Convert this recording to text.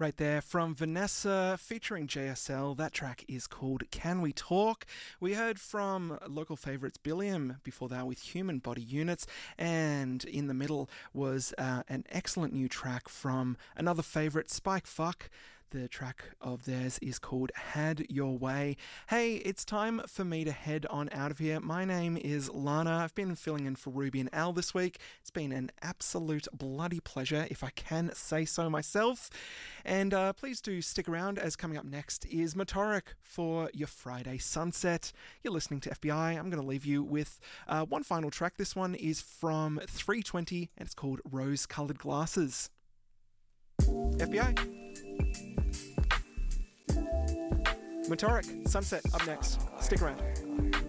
Right there from Vanessa featuring JSL. That track is called Can We Talk? We heard from local favourites Billiam before that with Human Body Units, and in the middle was an excellent new track from another favourite, Spike Fuck. The track of theirs is called Had Your Way. Hey, it's time for me to head on out of here. My name is Lana. I've been filling in for Ruby and Al this week. It's been an absolute bloody pleasure, if I can say so myself. And please do stick around, as coming up next is Motoric for your Friday sunset. You're listening to FBI. I'm going to leave you with one final track. This one is from 320 and it's called Rose Coloured Glasses. FBI. Motoric, Sunset, up next. Stick around.